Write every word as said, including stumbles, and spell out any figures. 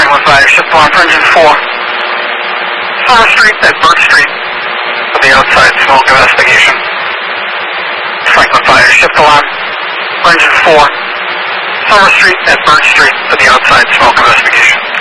Franklin five, shift alarm for engine four. Summer Street at Birch Street for the outside smoke investigation. Franklin five, shift alarm for engine four. Summer Street at Birch Street for the outside smoke investigation.